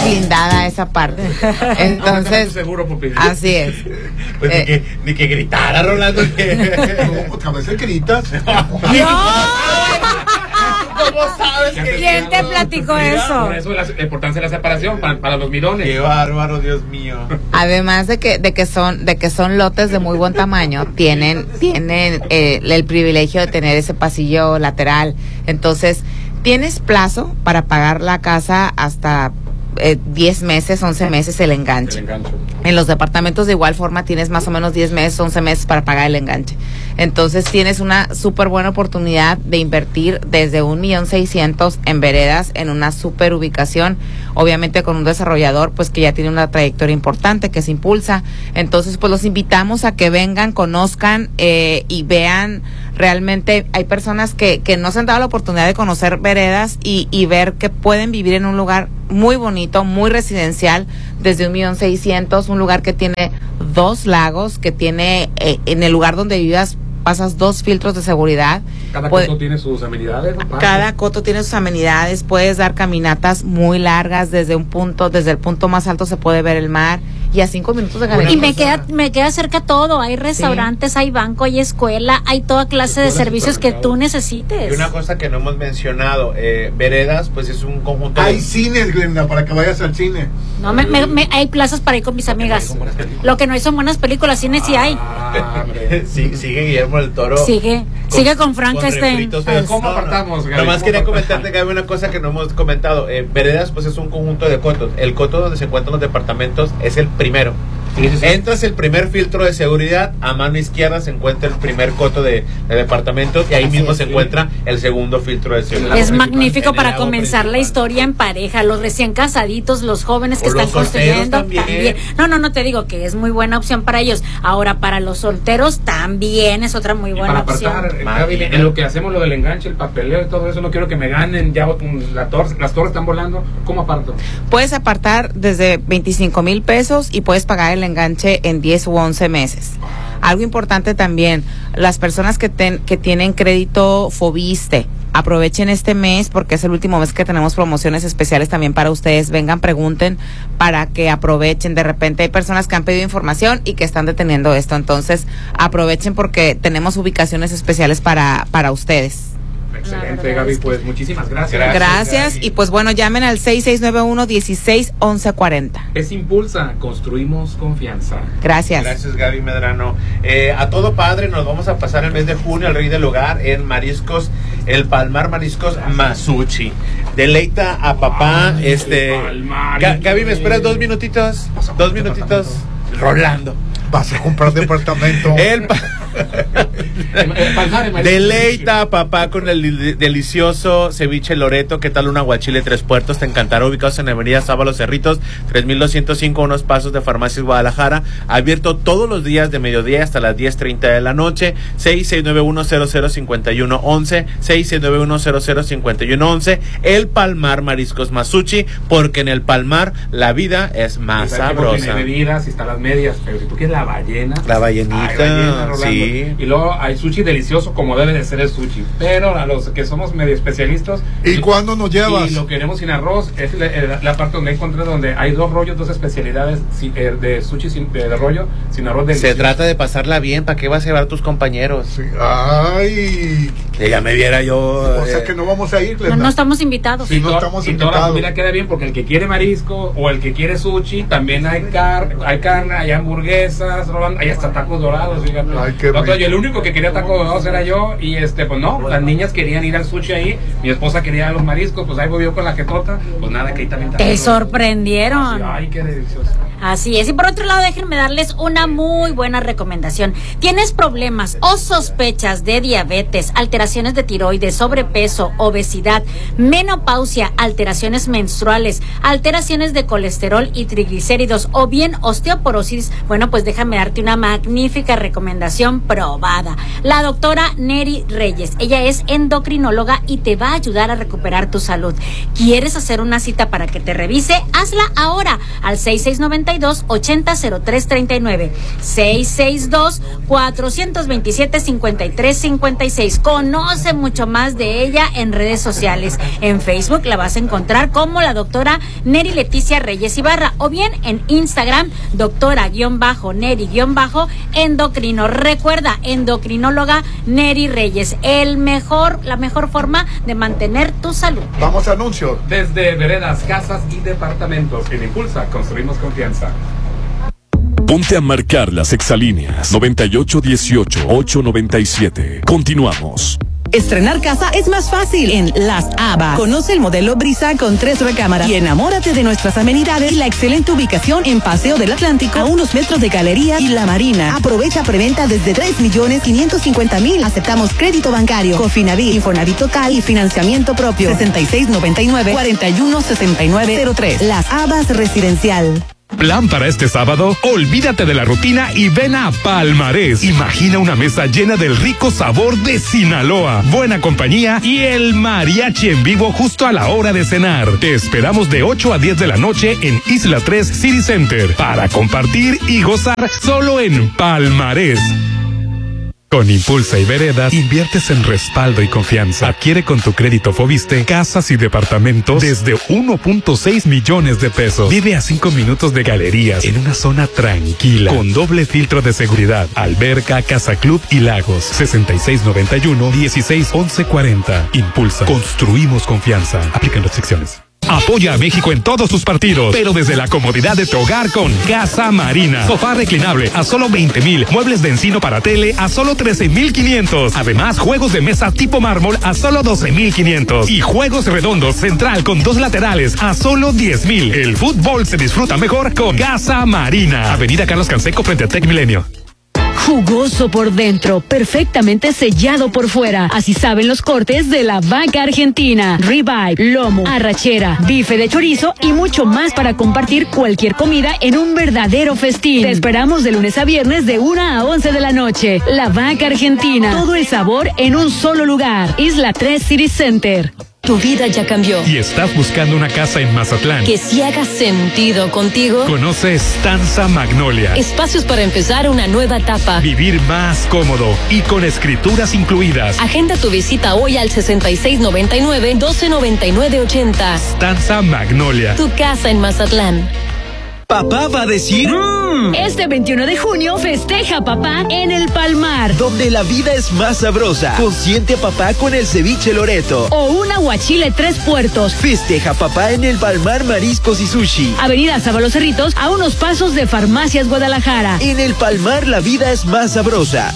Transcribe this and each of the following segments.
blindada esa parte. Entonces, seguro, así es. Pues ni que gritara, Rolando. No, pues a veces gritas. ¿Cómo sabes que ¿Quién te platicó eso? Por eso la importancia de la separación para los mirones. Qué bárbaro, Dios mío. Además de que son lotes de muy buen tamaño, tienen el privilegio de tener ese pasillo lateral. Entonces, tienes plazo para pagar la casa hasta 10 meses, 11 meses el enganche. En los departamentos de igual forma tienes más o menos 10 meses, 11 meses para pagar el enganche. Entonces tienes una súper buena oportunidad de invertir desde 1,600,000 en veredas, en una súper ubicación, obviamente con un desarrollador pues que ya tiene una trayectoria importante, que se impulsa. Entonces pues los invitamos a que vengan, conozcan y vean. Realmente hay personas que no se han dado la oportunidad de conocer veredas y ver que pueden vivir en un lugar muy bonito, muy residencial, desde 1,600,000, un lugar que tiene 2 lagos, que tiene en el lugar donde vivas pasas 2 filtros de seguridad. Cada coto tiene sus amenidades, ¿no? Cada coto tiene sus amenidades, puedes dar caminatas muy largas desde el punto más alto se puede ver el mar y a 5 minutos de caminata. Y me queda cerca todo, hay restaurantes, hay banco, hay escuela, hay toda clase de servicios que tú necesites. Y una cosa que no hemos mencionado, veredas, pues es un conjunto. Hay cines, Glenda, para que vayas al cine. No, hay plazas para ir con mis amigas. Lo que no hay son buenas películas, cines sí hay. Sigue Guillermo del Toro. Sigue con Frankenstein. ¿Cómo apartamos, Gaby? Nomás quería comentarte, Gaby, una cosa que no hemos comentado. Veredas, pues es un conjunto de cotos. El coto donde se encuentran los departamentos es el primero. Sí. Entras el primer filtro de seguridad, a mano izquierda se encuentra el primer coto de departamentos y ahí mismo se encuentra el segundo filtro de seguridad. Es magnífico para comenzar la historia en pareja, los recién casaditos, los jóvenes que están construyendo también. No te digo que es muy buena opción para ellos. Ahora para los solteros también es otra muy buena opción. Gaby, en lo que hacemos, lo del enganche, el papeleo y todo eso, no quiero que me ganen ya las torres están volando. ¿Cómo aparto? Puedes apartar desde 25,000 pesos y puedes pagar el enganche en 10 u 11 meses. Algo importante también, las personas que tienen crédito Fobiste, aprovechen este mes porque es el último mes que tenemos promociones especiales también para ustedes. Vengan, pregunten para que aprovechen. De repente hay personas que han pedido información y que están deteniendo esto, entonces aprovechen porque tenemos ubicaciones especiales para ustedes. Excelente, Gaby, pues muchísimas gracias. Gracias, y pues bueno, llamen al 6691-161140. Es Impulsa, construimos confianza. Gracias. Gracias, Gaby Medrano. A todo padre, nos vamos a pasar el mes de junio al Rey del Hogar en Mariscos, el Palmar Mariscos Masucci. Deleita a papá. Gaby, ¿me esperas 2 minutitos? 2 minutitos. Rolando. Vas a comprar departamento. Deleita a papá con el delicioso ceviche Loreto. ¿Qué tal un aguachile 3 puertos? Te encantará. Ubicados en Avenida Sábalo Cerritos, 3205, unos pasos de Farmacias Guadalajara. Abierto todos los días de mediodía hasta las 10:30 de la noche. 6691005111, 6691005111. El Palmar Mariscos Masucci, porque en el Palmar la vida es más sabrosa. Tiene bebidas y están las medias, pero si tú quieres la ballena. La ballenita, sí. Y luego hay sushi delicioso, como debe de ser el sushi. Pero a los que somos medio especialistas. ¿Y cuándo nos llevas? Y lo queremos sin arroz. Es la parte donde encontré donde hay 2 rollos, 2 especialidades de sushi de rollo, sin arroz delicioso. Se trata de pasarla bien. ¿Para qué vas a llevar a tus compañeros? Sí. Ay. Que ya me viera yo. O sea que no vamos a ir, Glenda. No estamos invitados. Sí, no estamos invitados. Toda la familia queda bien porque el que quiere marisco o el que quiere sushi, también hay carne, hay hamburguesas, hay hasta tacos dorados, fíjate. Ay, qué rico. Yo el único que quería tacos dorados era yo y pues no, las niñas querían ir al sushi ahí, mi esposa quería ir a los mariscos, pues ahí voy yo con la jetota, pues nada, que ahí también te sorprendieron. Ay, qué delicioso. Así es, y por otro lado déjenme darles una muy buena recomendación. ¿Tienes problemas o sospechas de diabetes, alteraciones de tiroides, sobrepeso, obesidad, menopausia, alteraciones menstruales, alteraciones de colesterol y triglicéridos o bien osteoporosis? Bueno, pues déjame darte una magnífica recomendación probada. La doctora Neri Reyes, ella es endocrinóloga y te va a ayudar a recuperar tu salud. ¿Quieres hacer una cita para que te revise? Hazla ahora al 6699 662-800339. 662-427-5356. Conoce mucho más de ella en redes sociales. En Facebook la vas a encontrar como la doctora Neri Leticia Reyes Ibarra, o bien en Instagram, doctora-Neri-endocrino. Recuerda, endocrinóloga Neri Reyes, la mejor forma de mantener tu salud. Vamos a anuncios. Desde veredas, casas y departamentos. En Impulsa construimos confianza. Ponte a marcar las exalíneas 9818-897. Continuamos. Estrenar casa es más fácil en Las Habas. Conoce el modelo Brisa con 3 recámaras y enamórate de nuestras amenidades y la excelente ubicación en Paseo del Atlántico, a unos metros de Galería y La Marina. Aprovecha preventa desde 3.550.000. Aceptamos crédito bancario, Cofinavit, Infonavit total y financiamiento propio. 6699-416903. Las Habas Residencial. Plan para este sábado: olvídate de la rutina y ven a Palmarés. Imagina una mesa llena del rico sabor de Sinaloa, buena compañía y el mariachi en vivo justo a la hora de cenar. Te esperamos de 8 a 10 de la noche en Isla 3 City Center para compartir y gozar solo en Palmarés. Con Impulsa y Veredas, inviertes en respaldo y confianza. Adquiere con tu crédito Foviste casas y departamentos desde 1.6 millones de pesos. Vive a 5 minutos de galerías en una zona tranquila, con doble filtro de seguridad, alberca, casa club y lagos. 6691-161140. Impulsa. Construimos confianza. Aplican restricciones. Apoya a México en todos sus partidos, pero desde la comodidad de tu hogar con Casa Marina. Sofá reclinable a solo 20,000. Muebles de encino para tele a solo 13,500. Además, juegos de mesa tipo mármol a solo 12,500. Y juegos redondos central con 2 laterales a solo 10,000. El fútbol se disfruta mejor con Casa Marina. Avenida Carlos Canseco frente a Tech Milenio. Jugoso por dentro, perfectamente sellado por fuera. Así saben los cortes de la vaca argentina. Ribeye, lomo, arrachera, bife de chorizo y mucho más para compartir cualquier comida en un verdadero festín. Te esperamos de lunes a viernes de 1 a 11 de la noche. La vaca argentina. Todo el sabor en un solo lugar. Isla 3 City Center. Tu vida ya cambió. ¿Y estás buscando una casa en Mazatlán que sí haga sentido contigo? Conoce Stanza Magnolia. Espacios para empezar una nueva etapa. Vivir más cómodo y con escrituras incluidas. Agenda tu visita hoy al 6699-129980. Stanza Magnolia. Tu casa en Mazatlán. Papá va a decir... Este 21 de junio festeja papá en el Palmar, donde la vida es más sabrosa. Consiente a papá con el ceviche Loreto o un aguachile 3 puertos. Festeja papá en el Palmar Mariscos y Sushi, Avenida Sábalo Cerritos, a unos pasos de Farmacias Guadalajara. En el Palmar la vida es más sabrosa.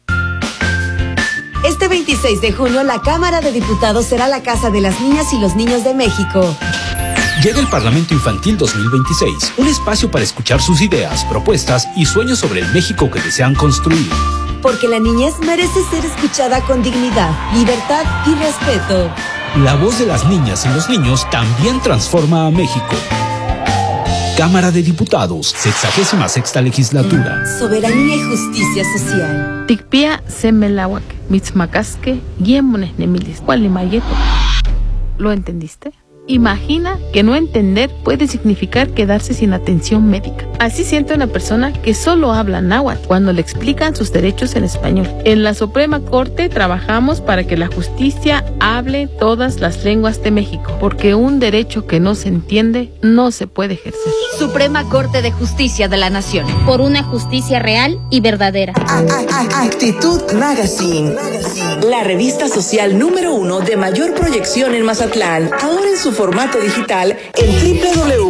Este 26 de junio la Cámara de Diputados será la casa de las niñas y los niños de México. Llega el Parlamento Infantil 2026, un espacio para escuchar sus ideas, propuestas y sueños sobre el México que desean construir. Porque la niñez merece ser escuchada con dignidad, libertad y respeto. La voz de las niñas y los niños también transforma a México. Cámara de Diputados, 66ª Legislatura. Soberanía y justicia social. Tikpia semelawak, mitzmacasque, guiemones nemilis, cualimayeto. ¿Lo entendiste? Imagina que no entender puede significar quedarse sin atención médica. Así siente una persona que solo habla náhuatl cuando le explican sus derechos en español. En la Suprema Corte trabajamos para que la justicia hable todas las lenguas de México, porque un derecho que no se entiende no se puede ejercer. Suprema Corte de Justicia de la Nación, por una justicia real y verdadera. Actitud Magazine, la revista social número 1 de mayor proyección en Mazatlán, ahora en su formato digital en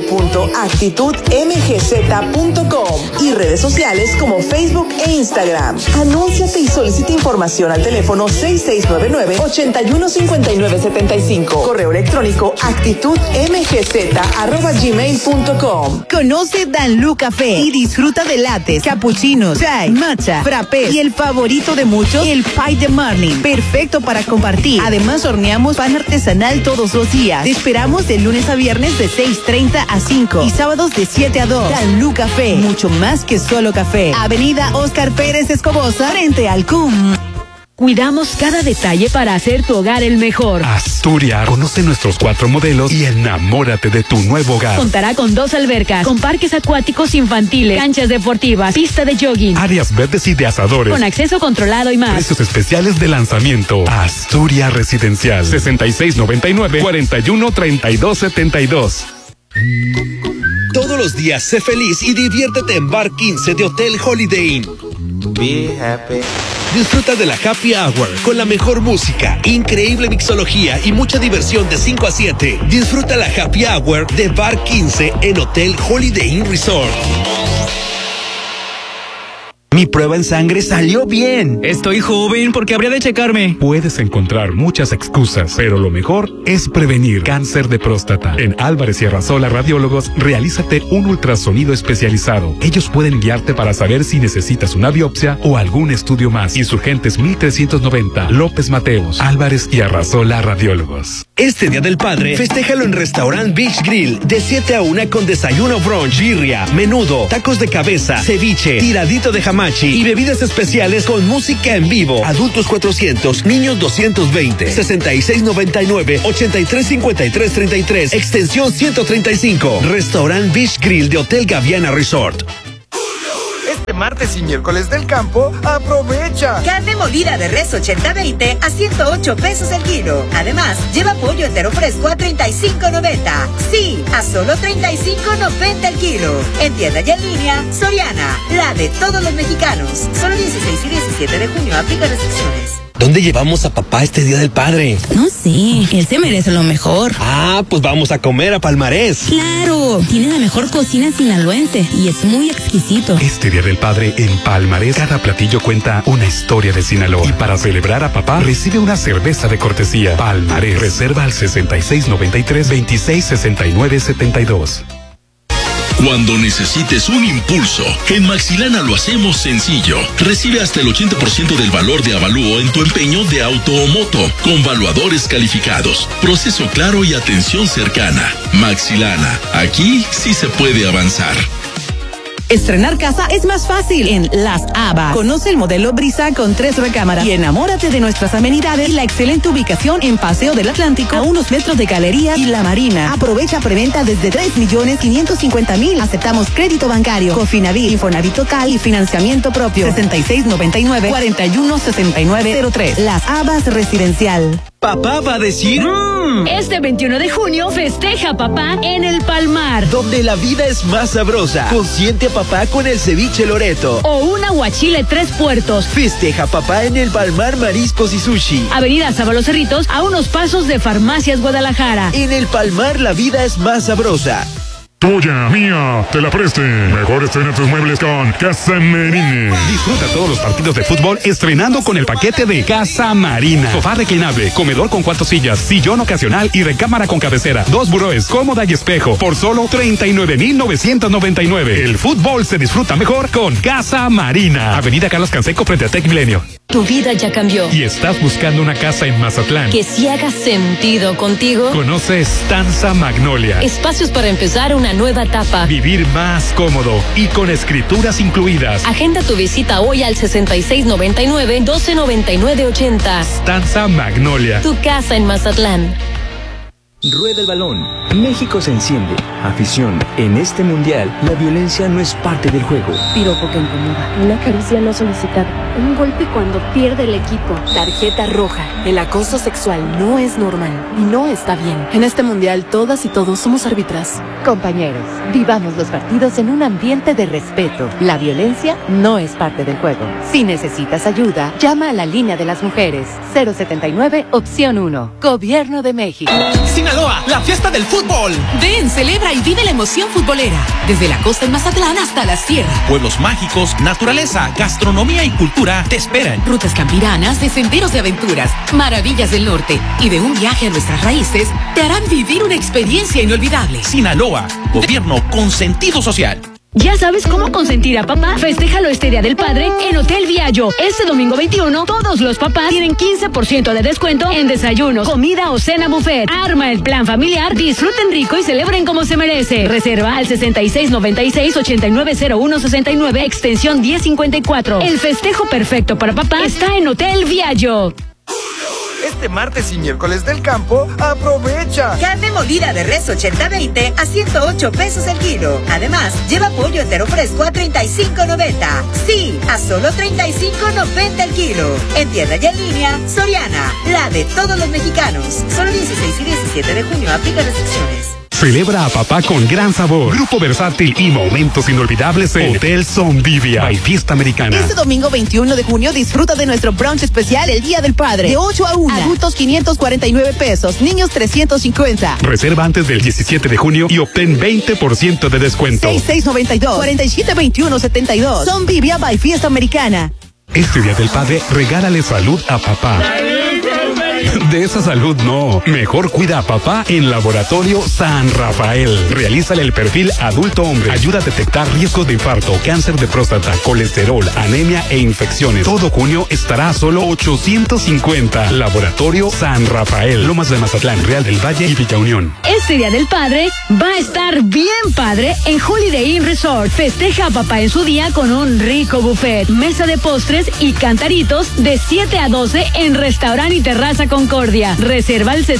www.actitudmgz.com y redes sociales como Facebook e Instagram. Anúnciate y solicita información al teléfono 6699-815975. Correo electrónico actitudmgz@gmail.com. Conoce Danlú Café y disfruta de lattes, cappuccinos, chai, matcha, frappés y el favorito de muchos, el pie de morning, perfecto para compartir. Además horneamos pan artesanal todos los días. Te esperamos de lunes a viernes de 6:30 a 5 y sábados de 7 a 2. Danlú Café, mucho más que solo café. Avenida Óscar Pérez Escobosa, frente al CUM. cuidamos cada detalle para hacer tu hogar el mejor. Asturias, conoce nuestros 4 modelos y enamórate de tu nuevo hogar. Contará con 2 albercas, con parques acuáticos infantiles, canchas deportivas, pista de jogging, áreas verdes y de asadores, con acceso controlado y más. Precios especiales de lanzamiento. Asturias Residencial. 6699-413272. Todos los días sé feliz y diviértete en Bar 15 de Hotel Holiday Inn. Be happy. Disfruta de la Happy Hour con la mejor música, increíble mixología y mucha diversión de 5 a 7. Disfruta la Happy Hour de Bar 15 en Hotel Holiday Inn Resort. Mi prueba en sangre salió bien. Estoy joven porque habría de checarme. Puedes encontrar muchas excusas, pero lo mejor es prevenir cáncer de próstata. En Álvarez y Arrasola Radiólogos, realízate un ultrasonido especializado. Ellos pueden guiarte para saber si necesitas una biopsia o algún estudio más. Insurgentes 1390, López Mateos, Álvarez y Arrasola Radiólogos. Este Día del Padre, festéjalo en Restaurant Beach Grill, de 7 a 1 con desayuno brunch, birria, menudo, tacos de cabeza, ceviche, tiradito de hamachi y bebidas especiales con música en vivo. Adultos 400, niños 220, 6699-835333, extensión 135. Restaurant Beach Grill de Hotel Gaviana Resort. Este martes y miércoles del campo, aprovecha. Carne molida de res 80-20 a 108 pesos el kilo. Además, lleva pollo entero fresco a 35.90. Sí, a solo 35.90 el kilo. En tienda y en línea, Soriana, la de todos los mexicanos. Solo 16 y 17 de junio aplica restricciones. ¿Dónde llevamos a papá este Día del Padre? No sé, él se merece lo mejor. Ah, pues vamos a comer a Palmarés. ¡Claro! Tiene la mejor cocina sinaloense y es muy exquisito. Este Día del Padre en Palmarés, cada platillo cuenta una historia de Sinaloa. Y para celebrar a papá, recibe una cerveza de cortesía. Palmarés, reserva al 6693-266972. Cuando necesites un impulso, en Maxilana lo hacemos sencillo. Recibe hasta el 80% del valor de avalúo en tu empeño de auto o moto, con valuadores calificados, proceso claro y atención cercana. Maxilana, aquí sí se puede avanzar. Estrenar casa es más fácil en Las Habas. Conoce el modelo Brisa con 3 recámaras y enamórate de nuestras amenidades y la excelente ubicación en Paseo del Atlántico, a unos metros de Galería y La Marina. Aprovecha preventa desde 3.550.000. Aceptamos crédito bancario, Cofinavit, Infonavit total y financiamiento propio. 6699-416903. Las Habas Residencial. Papá va a decir... Este 21 de junio festeja papá en el Palmar. Donde la vida es más sabrosa. Consiente a papá con el ceviche Loreto. O un aguachile 3 puertos. Festeja papá en el Palmar Mariscos y Sushi. Avenida Sábalo Cerritos, a unos pasos de Farmacias Guadalajara. En el Palmar la vida es más sabrosa. Tuya, mía, te la preste. Mejor estrena tus muebles con Casa Marina. Disfruta todos los partidos de fútbol estrenando con el paquete de Casa Marina. Sofá reclinable, comedor con 4 sillas, sillón ocasional y recámara con cabecera. 2 buróes, cómoda y espejo por solo 39,999. El fútbol se disfruta mejor con Casa Marina. Avenida Carlos Canseco frente a Tec Milenio. Tu vida ya cambió. ¿Y estás buscando una casa en Mazatlán Que sí haga sentido contigo? Conoce Stanza Magnolia. Espacios para empezar una nueva etapa. Vivir más cómodo y con escrituras incluidas. Agenda tu visita hoy al 6699-129980. Stanza Magnolia. Tu casa en Mazatlán. Rueda el balón. México se enciende. Afición. En este mundial, la violencia no es parte del juego. Piropo que incomoda. Una caricia no solicitada. Un golpe cuando pierde el equipo. Tarjeta roja. El acoso sexual no es normal y no está bien. En este mundial, todas y todos somos árbitras. Compañeros, vivamos los partidos en un ambiente de respeto. La violencia no es parte del juego. Si necesitas ayuda, llama a la línea de las mujeres. 079, opción 1. Gobierno de México. Sinaloa, la fiesta del fútbol. Ven, celebra y vive la emoción futbolera. Desde la costa en Mazatlán hasta la sierra. Pueblos mágicos, naturaleza, gastronomía y cultura te esperan. Rutas campiranas, de senderos de aventuras, maravillas del norte y de un viaje a nuestras raíces te harán vivir una experiencia inolvidable. Sinaloa, gobierno con sentido social. ¿Ya sabes cómo consentir a papá? Festéjalo este Día del Padre en Hotel Viallo. Este domingo 21, todos los papás tienen 15% de descuento en desayunos, comida o cena buffet. Arma el plan familiar, disfruten rico y celebren como se merece. Reserva al 6696-890169, extensión 1054. El festejo perfecto para papá está en Hotel Viallo. Este martes y miércoles del campo, aprovecha. Carne molida de res 80-20 a 108 pesos el kilo. Además, lleva pollo entero fresco a 35.90. Sí, a solo 35.90 el kilo. En tienda y en línea, Soriana, la de todos los mexicanos. Solo 16 y 17 de junio, aplica restricciones. Celebra a papá con gran sabor. Grupo versátil y momentos inolvidables en Hotel Zonvivia by Fiesta Americana. Este domingo 21 de junio disfruta de nuestro brunch especial el Día del Padre. De 8 a 1. Adultos 549 pesos. Niños 350. Reserva antes del 17 de junio y obtén 20% de descuento. 6692-472172. Zonvivia by Fiesta Americana. Este Día del Padre, regálale salud a papá. De esa salud no. Mejor cuida a papá en Laboratorio San Rafael. Realízale el perfil adulto hombre. Ayuda a detectar riesgos de infarto, cáncer de próstata, colesterol, anemia e infecciones. Todo junio estará a solo 850. Laboratorio San Rafael. Lomas de Mazatlán, Real del Valle y Villa Unión. Este Día del Padre va a estar bien padre en Holiday Inn Resort. Festeja a papá en su día con un rico buffet, mesa de postres y cantaritos de 7 a 12 en restaurante y terraza Concordia. Reserva al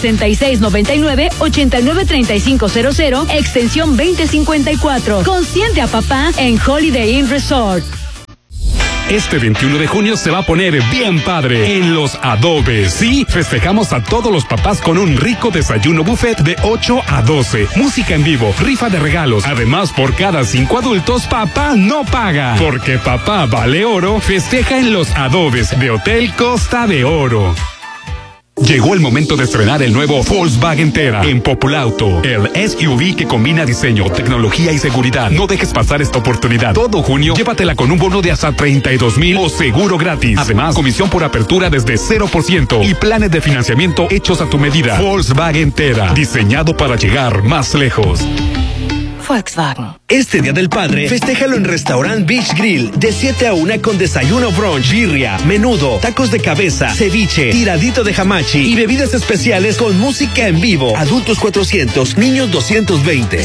6699-893500, extensión 2054. Consiente a papá en Holiday Inn Resort. Este 21 de junio se va a poner bien padre en Los Adobes. Sí, festejamos a todos los papás con un rico desayuno buffet de 8 a 12. Música en vivo, rifa de regalos. Además, por cada 5 adultos, papá no paga. Porque papá vale oro, festeja en Los Adobes de Hotel Costa de Oro. Llegó el momento de estrenar el nuevo Volkswagen Tera en Populauto, el SUV que combina diseño, tecnología y seguridad. No dejes pasar esta oportunidad. Todo junio, llévatela con un bono de hasta 32,000 o seguro gratis. Además, comisión por apertura desde 0% y planes de financiamiento hechos a tu medida. Volkswagen Tera, diseñado para llegar más lejos. Volkswagen. Este Día del Padre, festéjalo en Restaurant Beach Grill, de 7 a 1 con desayuno brunch, birria, menudo, tacos de cabeza, ceviche, tiradito de hamachi y bebidas especiales con música en vivo. Adultos 400, niños 220,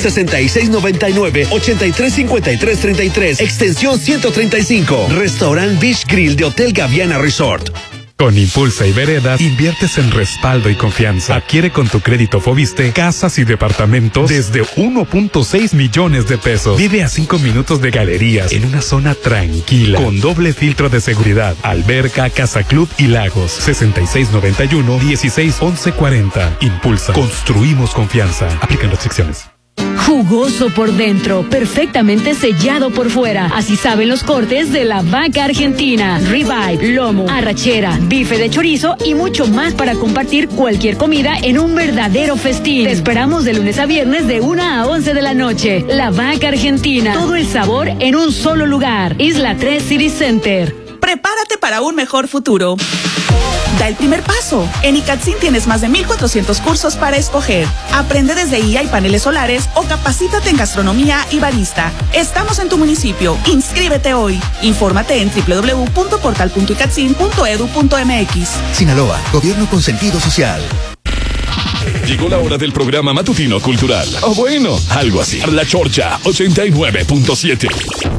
6699-835333, extensión 135. Restaurant Beach Grill de Hotel Gaviana Resort. Con Impulsa y Veredas, inviertes en respaldo y confianza. Adquiere con tu crédito Foviste casas y departamentos desde 1.6 millones de pesos. Vive a 5 minutos de galerías en una zona tranquila, con doble filtro de seguridad, alberca, casa club y lagos. 6691-161140. Impulsa. Construimos confianza. Aplican restricciones. Jugoso por dentro, perfectamente sellado por fuera. Así saben los cortes de la vaca argentina. Ribeye, lomo, arrachera, bife de chorizo y mucho más para compartir cualquier comida en un verdadero festín. Te esperamos de lunes a viernes de 1 a 11 de la noche. La vaca argentina. Todo el sabor en un solo lugar. Isla 3 City Center. Prepárate para un mejor futuro. Da el primer paso. En ICATSIN tienes más de 1,400 cursos para escoger. Aprende desde IA y paneles solares o capacítate en gastronomía y barista. Estamos en tu municipio. Inscríbete hoy. Infórmate en www.portal.icatsin.edu.mx. Sinaloa, gobierno con sentido social. Llegó la hora del programa matutino cultural. O bueno, algo así. La Chorcha 89.7.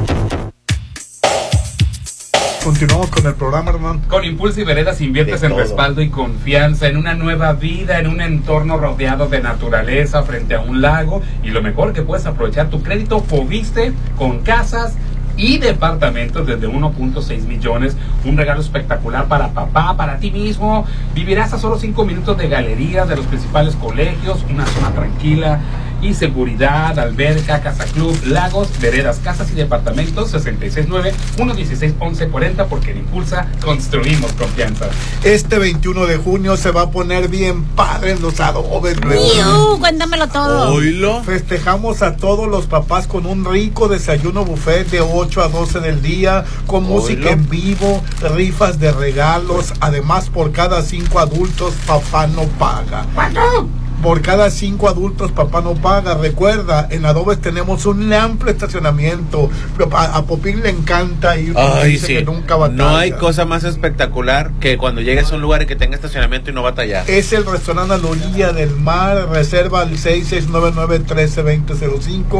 Continuamos con el programa, hermano. Con Impulso y Veredas inviertes en respaldo y confianza, en una nueva vida, en un entorno rodeado de naturaleza, frente a un lago. Y lo mejor, que puedes aprovechar tu crédito Foviste con casas y departamentos desde 1.6 millones. Un regalo espectacular para papá, para ti mismo. Vivirás a solo 5 minutos de galerías de los principales colegios, una zona tranquila y seguridad, alberca, casa club, lagos, veredas, casas y departamentos. 669-116-1140, porque en Impulsa construimos confianza. Este 21 de junio se va a poner bien padre en Los Adobes. Cuéntamelo todo. Oílo. Festejamos a todos los papás con un rico desayuno buffet de 8 a 12 del día, con música en vivo, rifas de regalos. Además, por cada 5 adultos, papá no paga. ¿Cuánto? Por cada 5 adultos, papá no paga. Recuerda, en Adobes tenemos un amplio estacionamiento. A Popín le encanta ir. Dice que nunca batalla. No hay cosa más espectacular que cuando llegues a un lugar y que tenga estacionamiento y no batallar. Es el restaurante a la orilla del mar. Reserva al 6699-132005,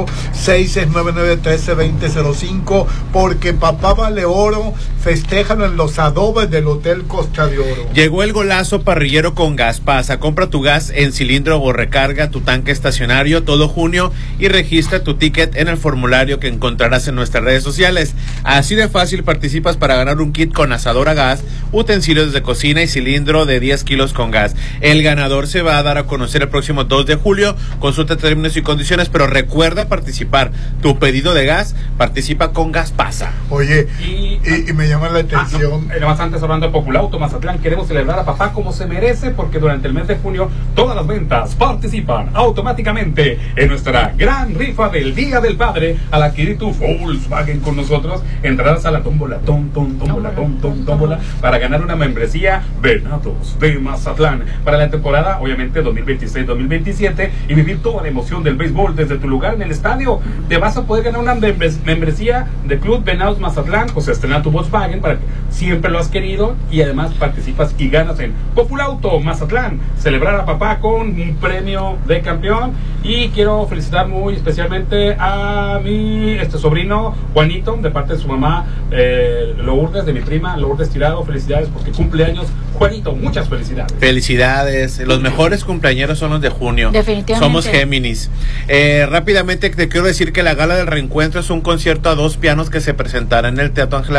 6699-132005, porque papá vale oro. Festéjalo en los Adobes del Hotel Costa de Oro. Llegó el golazo parrillero con Gaspasa. Compra tu gas en cilindro o recarga tu tanque estacionario todo junio y registra tu ticket en el formulario que encontrarás en nuestras redes sociales. Así de fácil participas para ganar un kit con asador a gas, utensilios de cocina y cilindro de 10 kilos con gas. El ganador se va a dar a conocer el próximo 2 de julio. Consulta términos y condiciones, pero recuerda participar. Tu pedido de gas, participa con Gaspasa. Oye, y me llama la atención. Además, antes hablando de Populauto Mazatlán, queremos celebrar a papá como se merece, porque durante el mes de junio todas las ventas participan automáticamente en nuestra gran rifa del Día del Padre. Al adquirir tu Volkswagen con nosotros, entrarás a la tómbola, tómbola, para ganar una membresía Venados de Mazatlán para la temporada, obviamente, 2026-2027, y vivir toda la emoción del béisbol desde tu lugar en el estadio. Te vas a poder ganar una membresía de Club Venados Mazatlán, o sea, estrenar tu Volkswagen para que siempre lo has querido, y además participas y ganas en Populauto Mazatlán. Celebrar a papá con un premio de campeón. Y quiero felicitar muy especialmente a mi sobrino Juanito, de parte de su mamá Lourdes, de mi prima Lourdes Tirado. Felicidades porque cumple años Juanito, muchas felicidades. Felicidades, los mejores cumpleañeros son los de junio. Definitivamente. Somos Géminis. Rápidamente te quiero decir que la Gala del Reencuentro es un concierto a 2 pianos que se presentará en el Teatro Ángela